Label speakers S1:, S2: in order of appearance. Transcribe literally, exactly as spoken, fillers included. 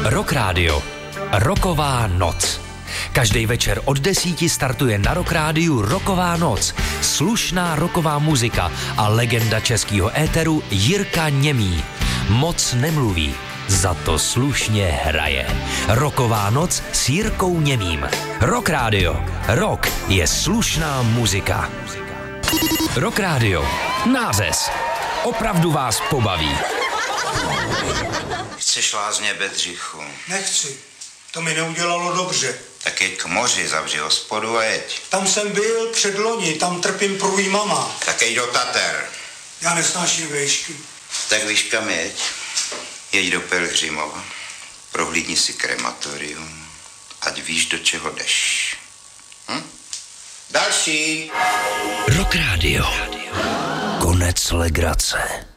S1: Rock Radio. Rocková noc. Každý večer od desíti startuje na Rock Rádiu Rocková noc. Slušná rocková muzika a legenda českého éteru Jirka Němý. Moc nemluví, za to slušně hraje. Rocková noc s Jirkou Němým. Rock Radio. Rock je slušná muzika. Rock Radio. Nářez. Opravdu vás pobaví.
S2: Chceš lázně Bedřichu?
S3: Nechci. To mi neudělalo dobře.
S2: Tak jeď k moři, zavři hospodu a jeď.
S3: Tam jsem byl předloni, tam trpím průjmama.
S2: Tak jeď do Tater.
S3: Já nesnáším vejšky.
S2: Tak víš kam jeď? Jeď do Pelhřimova. Prohlídni si krematorium. Ať víš, do čeho jdeš. Hm? Další.
S1: Rock Radio. Konec legrace.